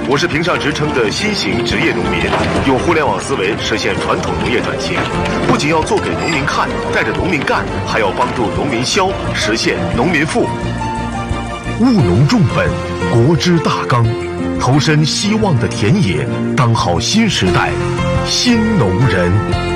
我是评上职称的新型职业农民，用互联网思维实现传统农业转型。不仅要做给农民看，带着农民干，还要帮助农民消，实现农民富。 务农重本，国之大纲，投身希望的田野，当好新时代新农人。